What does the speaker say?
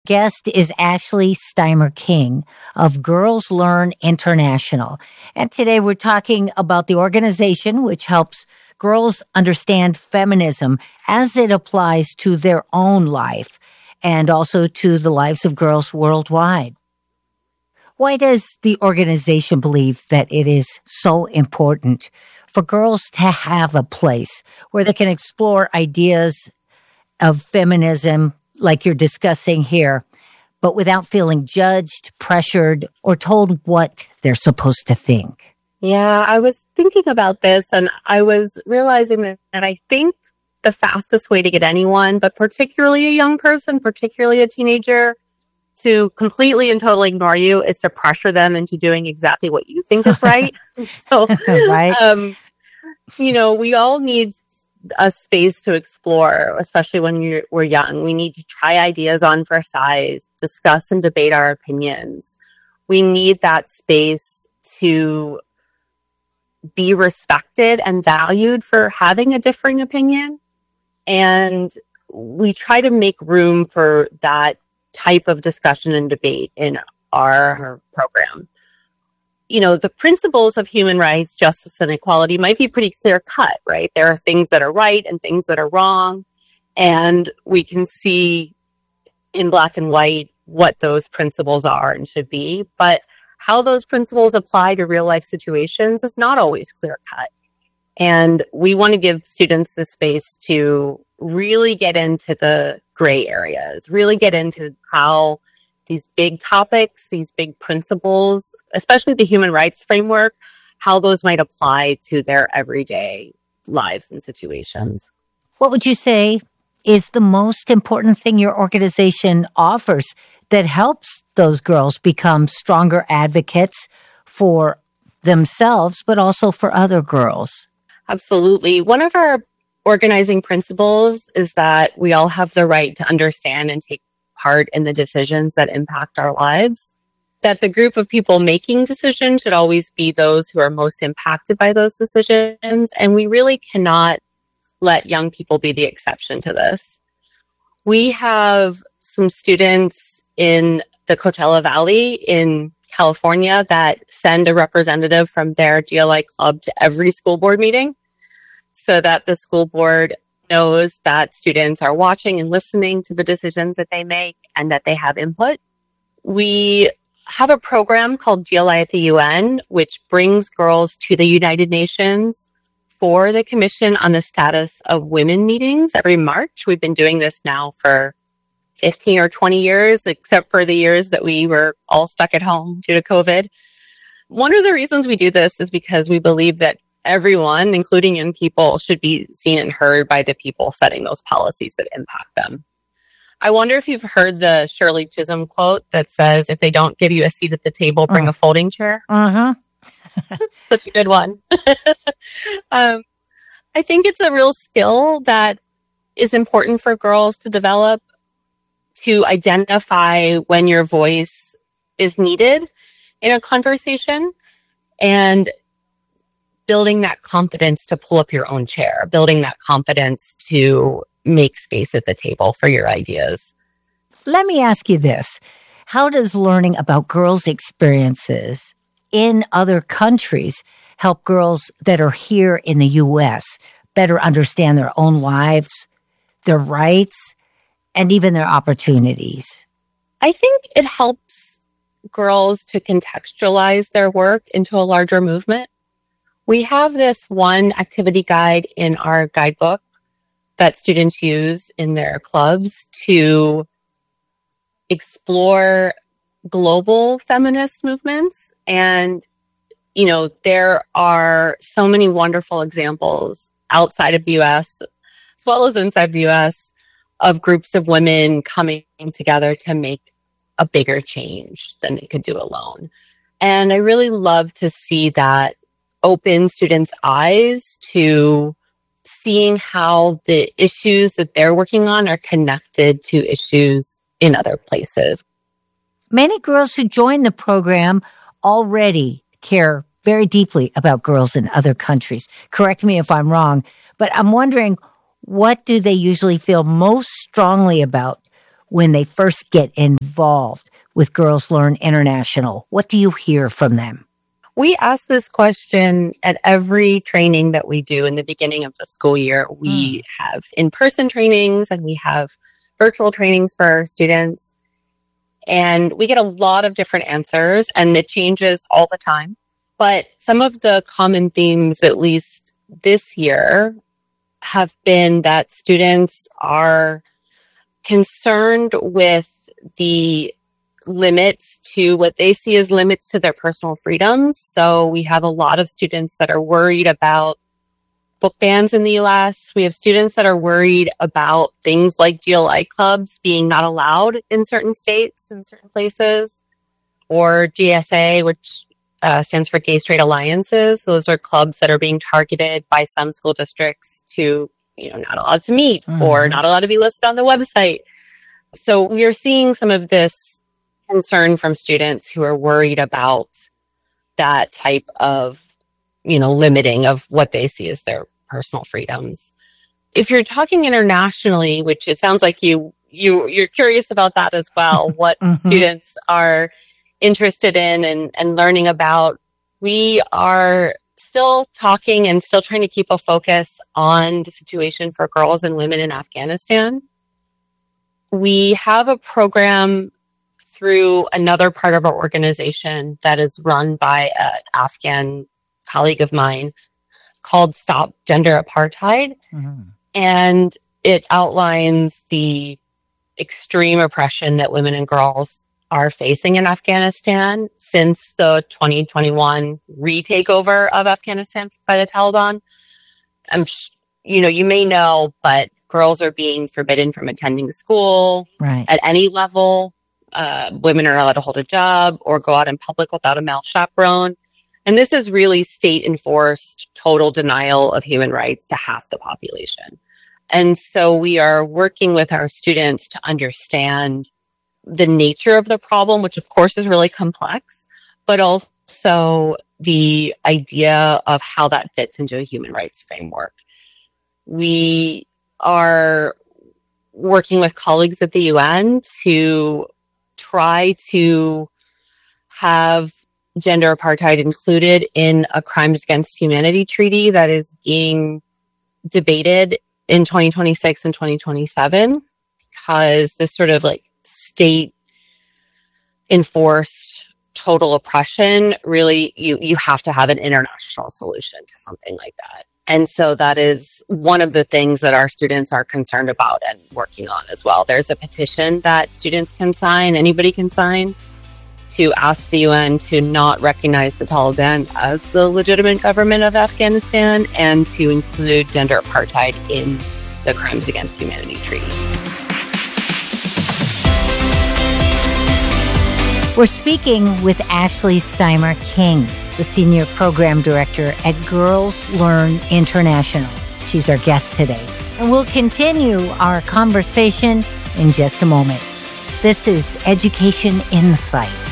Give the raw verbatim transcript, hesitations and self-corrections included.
Guest is Ashley Steimer King of Girls Learn International. And today we're talking about the organization which helps girls understand feminism as it applies to their own life and also to the lives of girls worldwide. Why does the organization believe that it is so important for girls to have a place where they can explore ideas of feminism like you're discussing here, but without feeling judged, pressured, or told what they're supposed to think? Yeah, I was thinking about this and I was realizing that, that I think the fastest way to get anyone, but particularly a young person, particularly a teenager, to completely and totally ignore you is to pressure them into doing exactly what you think is right. so, right. um, you know, we all need a space to explore, especially when you're, we're young. We need to try ideas on for size, discuss and debate our opinions. We need that space to be respected and valued for having a differing opinion. And we try to make room for that type of discussion and debate in our program. You know, the principles of human rights, justice, and equality might be pretty clear cut, right? There are things that are right and things that are wrong. And we can see in black and white what those principles are and should be. But how those principles apply to real life situations is not always clear cut. And we want to give students the space to really get into the gray areas, really get into how these big topics, these big principles, especially the human rights framework, how those might apply to their everyday lives and situations. What would you say is the most important thing your organization offers that helps those girls become stronger advocates for themselves, but also for other girls? Absolutely. One of our organizing principles is that we all have the right to understand and take part in the decisions that impact our lives. That the group of people making decisions should always be those who are most impacted by those decisions. And we really cannot let young people be the exception to this. We have some students in the Coachella Valley in California that send a representative from their G L I club to every school board meeting so that the school board knows that students are watching and listening to the decisions that they make and that they have input. We have a program called G L I at the U N, which brings girls to the United Nations for the Commission on the Status of Women meetings every March. We've been doing this now for fifteen or twenty years, except for the years that we were all stuck at home due to COVID. One of the reasons we do this is because we believe that everyone, including young people, should be seen and heard by the people setting those policies that impact them. I wonder if you've heard the Shirley Chisholm quote that says, if they don't give you a seat at the table, bring uh, a folding chair. Uh-huh. Such a good one. um, I think it's a real skill that is important for girls to develop, to identify when your voice is needed in a conversation and building that confidence to pull up your own chair, building that confidence to make space at the table for your ideas. Let me ask you this. How does learning about girls' experiences in other countries help girls that are here in the U S better understand their own lives, their rights, and even their opportunities? I think it helps girls to contextualize their work into a larger movement. We have this one activity guide in our guidebook that students use in their clubs to explore global feminist movements. And, you know, there are so many wonderful examples outside of the U S as well as inside the U S of groups of women coming together to make a bigger change than they could do alone. And I really love to see that open students' eyes to seeing how the issues that they're working on are connected to issues in other places. Many girls who join the program already care very deeply about girls in other countries. Correct me if I'm wrong, but I'm wondering, what do they usually feel most strongly about when they first get involved with Girls Learn International? What do you hear from them? We ask this question at every training that we do in the beginning of the school year. We mm. have in-person trainings and we have virtual trainings for our students. And we get a lot of different answers, and it changes all the time. But some of the common themes, at least this year, have been that students are concerned with the limits to what they see as limits to their personal freedoms. So we have a lot of students that are worried about book bans in the U S. We have students that are worried about things like G L I clubs being not allowed in certain states, in certain places, or G S A, which uh, stands for Gay Straight Alliances. Those are clubs that are being targeted by some school districts to, you know, not allowed to meet mm-hmm. or not allowed to be listed on the website. So we are seeing some of this concern from students who are worried about that type of, you know, limiting of what they see as their personal freedoms. If you're talking internationally, which it sounds like you you you're curious about that as well, what mm-hmm. students are interested in and, and learning about, we are still talking and still trying to keep a focus on the situation for girls and women in Afghanistan. We have a program through another part of our organization that is run by an Afghan colleague of mine called Stop Gender Apartheid. Mm-hmm. And it outlines the extreme oppression that women and girls are facing in Afghanistan since the twenty twenty-one retakeover of Afghanistan by the Taliban. I'm, you know, you may know, but girls are being forbidden from attending school right. at any level. Uh, women are allowed to hold a job or go out in public without a male chaperone. And this is really state-enforced total denial of human rights to half the population. And so we are working with our students to understand the nature of the problem, which of course is really complex, but also the idea of how that fits into a human rights framework. We are working with colleagues at the U N to try to have gender apartheid included in a crimes against humanity treaty that is being debated in twenty twenty-six and twenty twenty-seven, because this sort of like state enforced total oppression, really, you, you have to have an international solution to something like that. And so that is one of the things that our students are concerned about and working on as well. There's a petition that students can sign, anybody can sign, to ask the U N to not recognize the Taliban as the legitimate government of Afghanistan and to include gender apartheid in the Crimes Against Humanity Treaty. We're speaking with Ashley Steimer King, the Senior Program Director at Girls Learn International. She's our guest today. And we'll continue our conversation in just a moment. This is Education Insight.